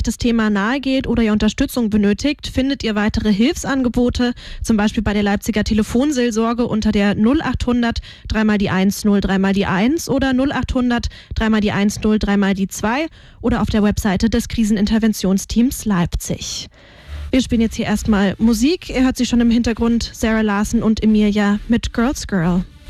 das Thema nahe geht oder ihr Unterstützung benötigt, findet ihr weitere Hilfsangebote, zum Beispiel bei der Leipziger Telefonseelsorge unter der 0800 3 die 1 0 3 die 1 oder 0800 3 die 1 0 3 die 2 oder auf der Webseite des Kriseninterventionsteams Leipzig. Wir spielen jetzt hier erstmal Musik. Ihr hört sie schon im Hintergrund, Sarah Larson und Emilia mit Girls Girl.